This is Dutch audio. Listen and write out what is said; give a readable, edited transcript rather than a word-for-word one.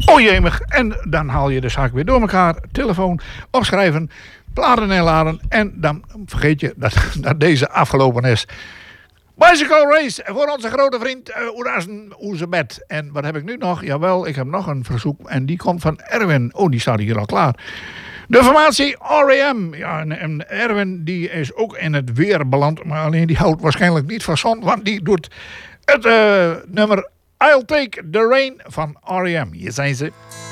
Oh jemig. En dan haal je de zaak weer door elkaar. Telefoon, opschrijven, platen en laden. En dan vergeet je dat deze afgelopen is. Bicycle race voor onze grote vriend Oezebed. En wat heb ik nu nog? Jawel, ik heb nog een verzoek. En die komt van Erwin. Oh, die staat hier al klaar. De formatie R.E.M. Ja, en Erwin die is ook in het weer beland. Maar alleen die houdt waarschijnlijk niet van zon. Want die doet het nummer I'll Take the Rain van R.E.M. Hier zijn ze.